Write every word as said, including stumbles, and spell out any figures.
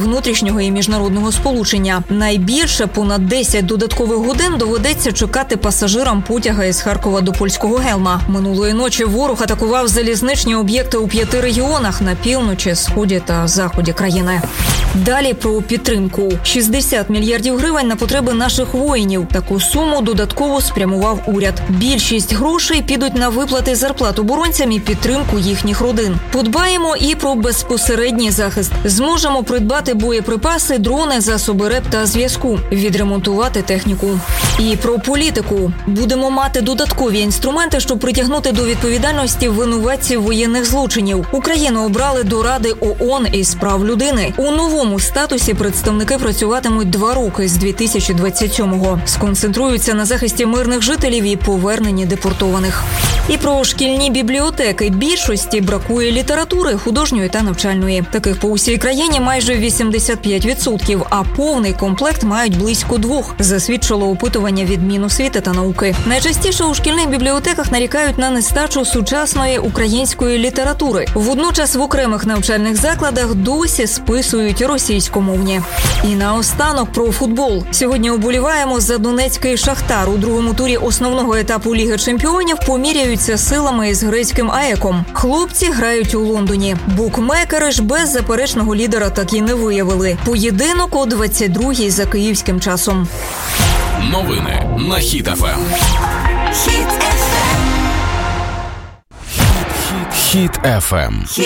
внутрішнього і міжнародного сполучення. Найбільше понад десять додаткових годин доведеться чекати пасажирам потяга із Харкова до польського Гелма. Минулої ночі ворог атакував залізничні об'єкти у п'яти регіонах на півночі, сході та заході країни. Далі про підтримку. шістдесят мільярдів гривень на потреби наших воїнів. Таку суму додатково спрямував уряд. Більшість грошей підуть на виплати зарплат оборонцям і підтримку їхніх родин. Подбаємо і про безпосередній захист. Зможемо придбати боєприпаси, дрони, засоби РЕП та зв'язку, відремонтувати техніку. І про політику. Будемо мати додаткові інструменти, щоб притягнути до відповідальності винуватців воєнних злочинів. Україну обрали до Ради ООН із прав людини. У новому статусі представники працюватимуть два роки з дві тисячі двадцять сьомого. Сконцентруються на захисті мирних жителів і поверненні депортованих. І про шкільні бібліотеки. Більшості бракує літератури, художньої та навчальної. Таких по усій країні майже вісімдесят п'ять відсотків, а повний комплект мають близько двох, засвідчило опитування від Міносвіти та науки. Найчастіше у шкільних бібліотеках нарікають на нестачу сучасної української літератури. Водночас в окремих навчальних закладах досі списують російськомовні. І наостанок про футбол. Сьогодні уболіваємо за донецький Шахтар. У другому турі основного етапу Ліги чемпіонів поміряються силами із грецьким АЕКом. Хлопці грають у Лондоні. Букмекери ж беззаперечного лідера так і не виявили. Поєдинок о двадцять другій за київським часом. Новини на Хіт еф ем. Хіт еф ем. Хіт еф ем.